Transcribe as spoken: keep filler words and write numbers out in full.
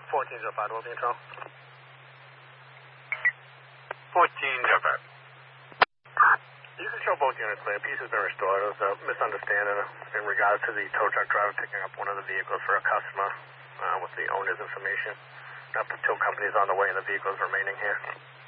fourteen oh five, will be in tow. fourteen oh five. You can show both units clear. Peace has been restored. It was a misunderstanding in regards to the tow truck driver picking up one of the vehicles for a customer uh, with the owner's information. Now, the tow company is on the way and the vehicle is remaining here.